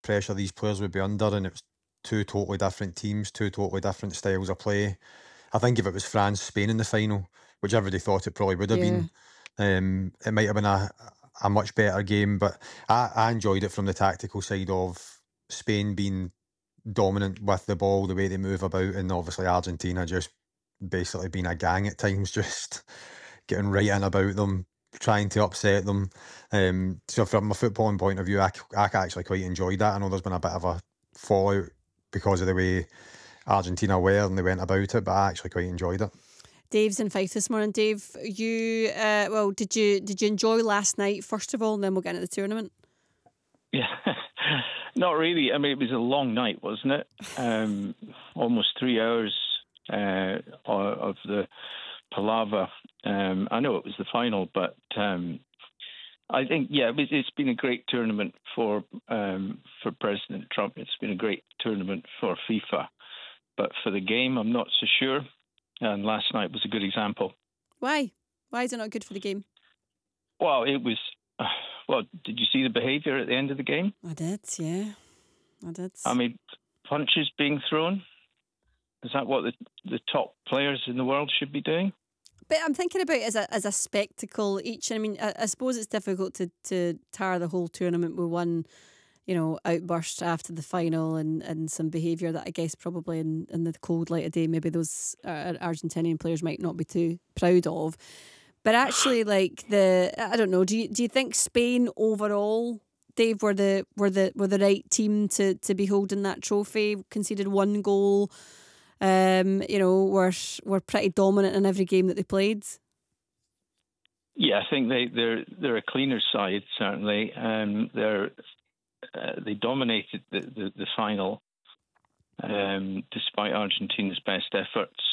pressure these players would be under, and it was two totally different teams, two totally different styles of play. I think if it was France Spain in the final, which everybody thought it probably would have been, it might have been a much better game. But I enjoyed it from the tactical side of Spain being dominant with the ball, the way they move about, and obviously Argentina just basically being a gang at times, just getting right in about them, trying to upset them. So from a footballing point of view, I actually quite enjoyed that. I know there's been a bit of a fallout because of the way Argentina were and they went about it, but I actually quite enjoyed it. Dave's in Fife this morning. Dave, you did you enjoy last night first of all, and then we'll get into the tournament? Yeah, not really. I mean, it was a long night, wasn't it? Almost 3 hours of the palaver. I know it was the final, but I think, it's been a great tournament for President Trump. It's been a great tournament for FIFA. But for the game, I'm not so sure. And last night was a good example. Why? Why is it not good for the game? Well, it was... did you see the behaviour at the end of the game? I did, yeah. I did. I mean, punches being thrown. Is that what the top players in the world should be doing? But I'm thinking about it as a spectacle each. I mean, I suppose it's difficult to tar the whole tournament with one, outburst after the final and some behaviour that I guess probably in the cold light of day maybe those Argentinian players might not be too proud of. But actually, I don't know. Do you think Spain overall, Dave, were the right team to be holding that trophy? Conceded one goal. Were pretty dominant in every game that they played. Yeah, I think they're a cleaner side certainly. They dominated the final despite Argentina's best efforts.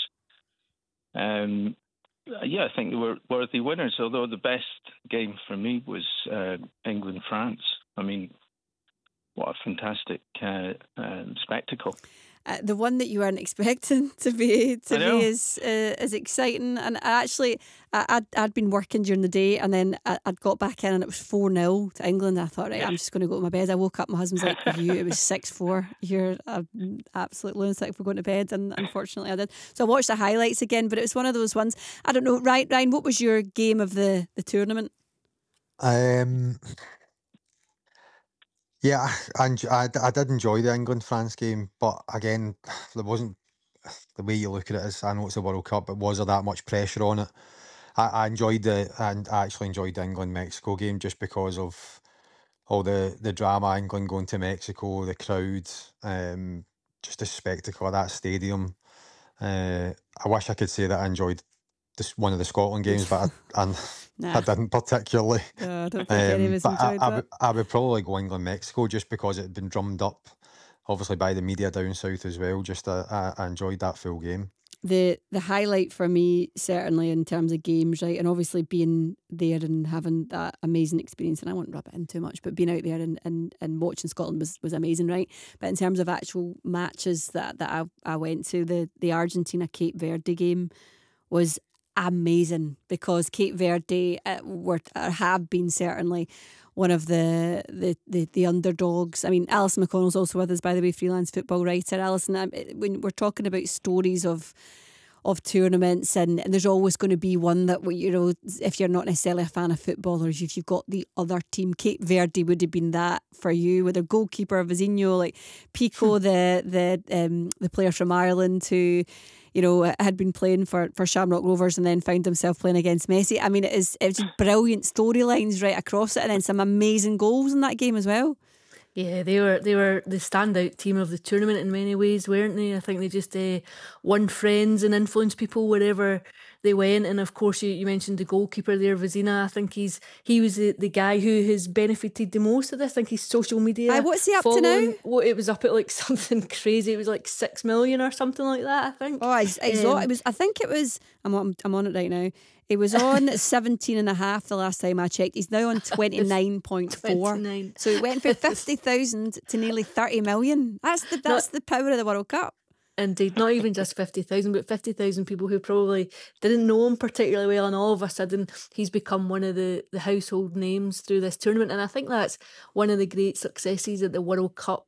I think they were worthy winners. Although the best game for me was England-France. I mean, what a fantastic spectacle. The one that you weren't expecting to be as exciting. And I'd been working during the day, and then I'd got back in and it was 4-0 to England. I thought, right, I'm just going to go to my bed. I woke up, my husband's like, it was 6-4. You're an absolute lunatic for going to bed. And unfortunately I did. So I watched the highlights again, but it was one of those ones. I don't know, Ryan, what was your game of the tournament? Yeah, I did enjoy the England-France game, but again, there wasn't, the way you look at it is, I know it's a World Cup, but was there that much pressure on it? I actually enjoyed the England-Mexico game just because of all the drama, England going to Mexico, the crowd, just the spectacle of that stadium. I wish I could say that I enjoyed one of the Scotland games, but I didn't particularly. I don't think any of us enjoyed that. I would probably go England-Mexico just because it had been drummed up, obviously, by the media down south as well. Just I enjoyed that full game. The highlight for me, certainly in terms of games, right, and obviously being there and having that amazing experience, and I won't rub it in too much, but being out there and watching Scotland was amazing, right? But in terms of actual matches that I went to, the Argentina-Cape Verde game was amazing, because Cape Verde have been certainly one of the underdogs. I mean, Alison McConnell's also with us, by the way, freelance football writer. Alison, when we're talking about stories of tournaments, and there's always going to be one that, if you're not necessarily a fan of football, or if you've got the other team, Cape Verde would have been that for you, with their goalkeeper Vizinho, like Pico, the player from Ireland who had been playing for Shamrock Rovers and then found himself playing against Messi. I mean, it was just brilliant storylines right across it, and then some amazing goals in that game as well. Yeah, they were the standout team of the tournament in many ways, weren't they? I think they just won friends and influenced people wherever they went. And of course, you mentioned the goalkeeper there, Vizina. I think he was the guy who has benefited the most of this. I think his social media. What's he up to now? Well, it was up at like something crazy. It was like 6 million or something like that, I think. Oh, it was. I think it was. I'm on it right now. It was on 17.5 the last time I checked. He's now on 29.4. So it went from 50,000 to nearly 30 million. That's the power of the World Cup. Indeed, not even just 50,000, but 50,000 people who probably didn't know him particularly well, and all of a sudden he's become one of the household names through this tournament. And I think that's one of the great successes that the World Cup